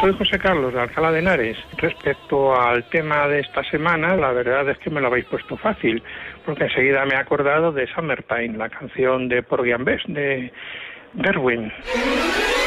Soy José Carlos de Alcalá de Henares. Respecto al tema de esta semana, la verdad es que me lo habéis puesto fácil, porque enseguida me he acordado de Summertime, la canción de Porgy and Bess, de Gershwin.